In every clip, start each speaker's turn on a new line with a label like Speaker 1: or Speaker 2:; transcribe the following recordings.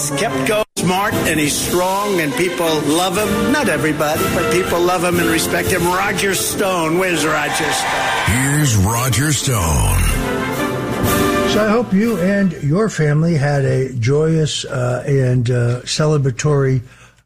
Speaker 1: He's kept going, smart, and he's strong, and people love him. Not everybody, but people love him and respect him. Roger Stone. Where's Roger Stone?
Speaker 2: Here's Roger Stone.
Speaker 3: So I hope you and your family had a joyous and celebratory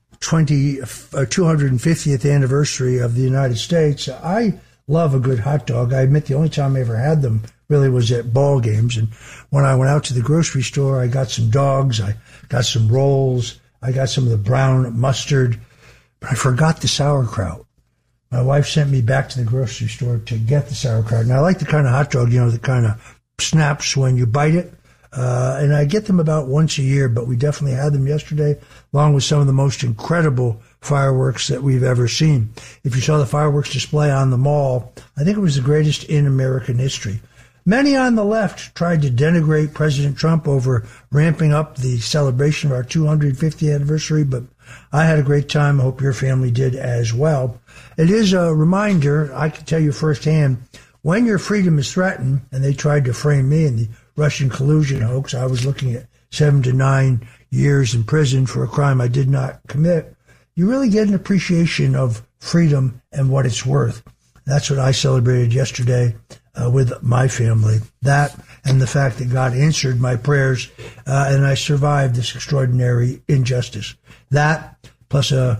Speaker 3: 250th anniversary of the United States. I love a good hot dog. I admit the only time I ever had them really was at ball games. And when I went out to the grocery store, I got some dogs, I got some rolls, I got some of the brown mustard, but I forgot the sauerkraut. My wife sent me back to the grocery store to get the sauerkraut. And I like the kind of hot dog, that kind of snaps when you bite it. And I get them about once a year, but we definitely had them yesterday, along with some of the most incredible fireworks that we've ever seen. If you saw the fireworks display on the mall, I think it was the greatest in American history. Many on the left tried to denigrate President Trump over ramping up the celebration of our 250th anniversary, but I had a great time. I hope your family did as well. It is a reminder, I can tell you firsthand, when your freedom is threatened, and they tried to frame me in the Russian collusion hoax, I was looking at 7 to 9 years in prison for a crime I did not commit. You really get an appreciation of freedom and what it's worth. That's what I celebrated yesterday with my family. That and the fact that God answered my prayers and I survived this extraordinary injustice. That plus 2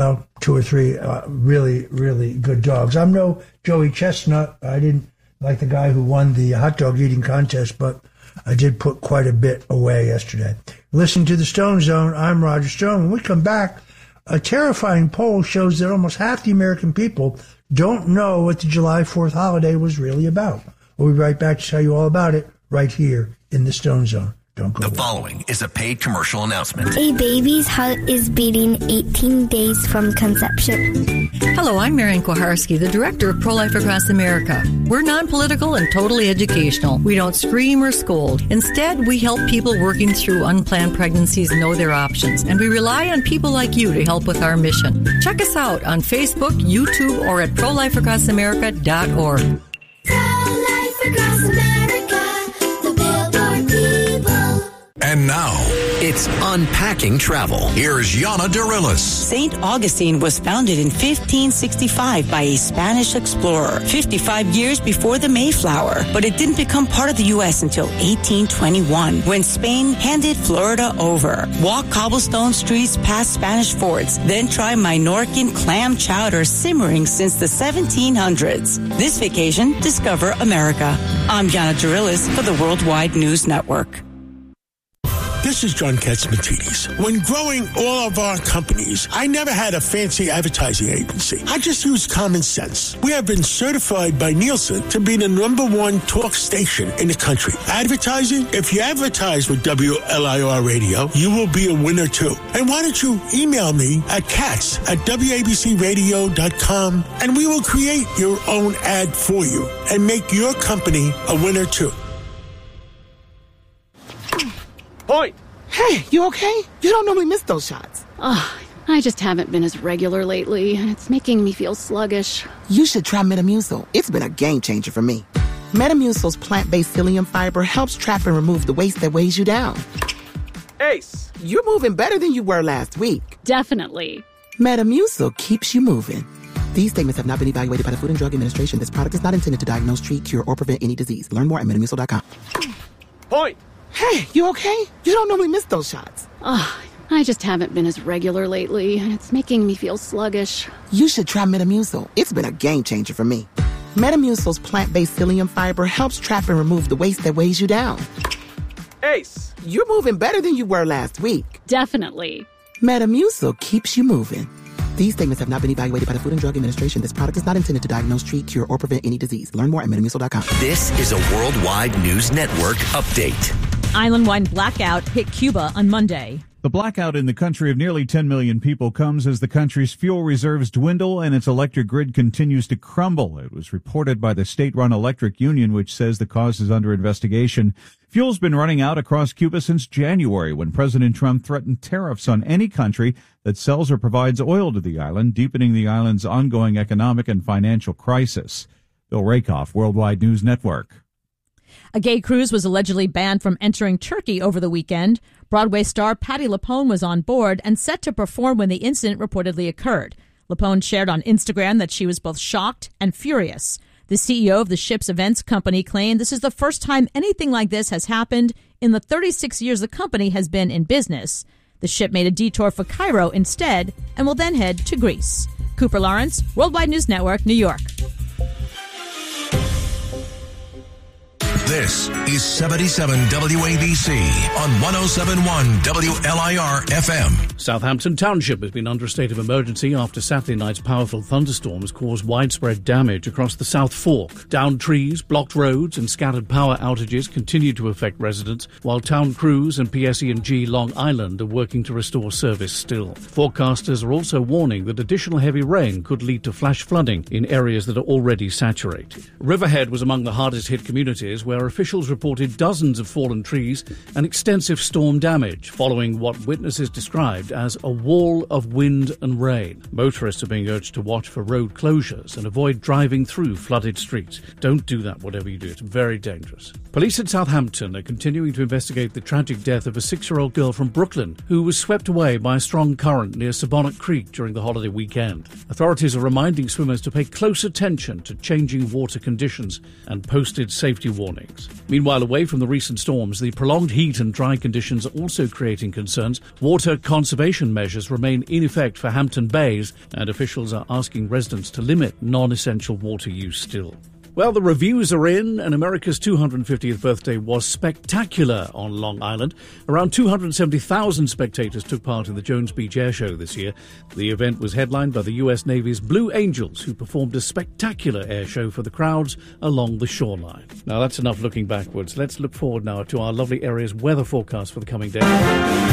Speaker 3: or 3 really, really good dogs. I'm no Joey Chestnut. I didn't like the guy who won the hot dog eating contest, but I did put quite a bit away yesterday. Listen to the Stone Zone. I'm Roger Stone. When we come back, a terrifying poll shows that almost half the American people don't know what the July 4th holiday was really about. We'll be right back to tell you all about it right here in the Stone Zone. Don't go away.
Speaker 2: The following is a paid commercial announcement.
Speaker 4: A baby's heart is beating 18 days from conception.
Speaker 5: Hello, I'm Marian Kuharski, the director of Pro-Life Across America. We're non-political and totally educational. We don't scream or scold. Instead, we help people working through unplanned pregnancies know their options, and we rely on people like you to help with our mission. Check us out on Facebook, YouTube, or at ProLifeAcrossAmerica.org.
Speaker 6: Pro-Life Across America, the Billboard people.
Speaker 2: And now, it's Unpacking Travel. Here's Yana Dorillis.
Speaker 7: St. Augustine was founded in 1565 by a Spanish explorer, 55 years before the Mayflower. But it didn't become part of the U.S. until 1821, when Spain handed Florida over. Walk cobblestone streets past Spanish forts, then try Minorcan clam chowder simmering since the 1700s. This vacation, discover America. I'm Yana Dorillis for the Worldwide News Network.
Speaker 8: This is John Katzmatidis. When growing all of our companies, I never had a fancy advertising agency. I just used common sense. We have been certified by Nielsen to be the #1 talk station in the country. Advertising? If you advertise with WLIR Radio, you will be a winner too. And why don't you email me at cats@wabcradio.com and we will create your own ad for you and make your company a winner too.
Speaker 9: Point.
Speaker 10: Hey, you okay? You don't normally miss those shots.
Speaker 11: I just haven't been as regular lately, and it's making me feel sluggish.
Speaker 10: You should try Metamucil. It's been a game changer for me. Metamucil's plant-based psyllium fiber helps trap and remove the waste that weighs you down.
Speaker 9: Ace.
Speaker 10: You're moving better than you were last week.
Speaker 11: Definitely.
Speaker 10: Metamucil keeps you moving. These statements have not been evaluated by the Food and Drug Administration. This product is not intended to diagnose, treat, cure, or prevent any disease. Learn more at metamucil.com.
Speaker 9: Point.
Speaker 10: Hey, you okay? You don't normally miss those shots.
Speaker 11: I just haven't been as regular lately, and it's making me feel sluggish.
Speaker 10: You should try Metamucil. It's been a game changer for me. Metamucil's plant-based psyllium fiber helps trap and remove the waste that weighs you down.
Speaker 9: Ace.
Speaker 10: You're moving better than you were last week.
Speaker 11: Definitely.
Speaker 10: Metamucil keeps you moving. These statements have not been evaluated by the Food and Drug Administration. This product is not intended to diagnose, treat, cure, or prevent any disease. Learn more at metamucil.com.
Speaker 2: This is a Worldwide News Network update.
Speaker 12: Island-wide blackout hit Cuba on Monday.
Speaker 13: The blackout in the country of nearly 10 million people comes as the country's fuel reserves dwindle and its electric grid continues to crumble. It was reported by the state-run electric union, which says the cause is under investigation. Fuel's been running out across Cuba since January, when President Trump threatened tariffs on any country that sells or provides oil to the island, deepening the island's ongoing economic and financial crisis. Bill Rakoff, Worldwide News Network.
Speaker 12: A gay cruise was allegedly banned from entering Turkey over the weekend. Broadway star Patti LuPone was on board and set to perform when the incident reportedly occurred. LuPone shared on Instagram that she was both shocked and furious. The CEO of the ship's events company claimed this is the first time anything like this has happened in the 36 years the company has been in business. The ship made a detour for Cairo instead and will then head to Greece. Cooper Lawrence, Worldwide News Network, New York.
Speaker 2: This is 77 WABC on 107.1 WLIR FM.
Speaker 14: Southampton Township has been under a state of emergency after Saturday night's powerful thunderstorms caused widespread damage across the South Fork. Downed trees, blocked roads and scattered power outages continue to affect residents, while town crews and PSE&G Long Island are working to restore service still. Forecasters are also warning that additional heavy rain could lead to flash flooding in areas that are already saturated. Riverhead was among the hardest hit communities, where officials reported dozens of fallen trees and extensive storm damage following what witnesses described as a wall of wind and rain. Motorists are being urged to watch for road closures and avoid driving through flooded streets. Don't do that, whatever you do. It's very dangerous. Police in Southampton are continuing to investigate the tragic death of a 6-year-old girl from Brooklyn who was swept away by a strong current near Sabonic Creek during the holiday weekend. Authorities are reminding swimmers to pay close attention to changing water conditions and posted safety warnings. Meanwhile, away from the recent storms, the prolonged heat and dry conditions are also creating concerns. Water conservation measures remain in effect for Hampton Bays, and officials are asking residents to limit non-essential water use still. Well, the reviews are in, and America's 250th birthday was spectacular on Long Island. Around 270,000 spectators took part in the Jones Beach Air Show this year. The event was headlined by the U.S. Navy's Blue Angels, who performed a spectacular air show for the crowds along the shoreline. Now, that's enough looking backwards. Let's look forward now to our lovely area's weather forecast for the coming day.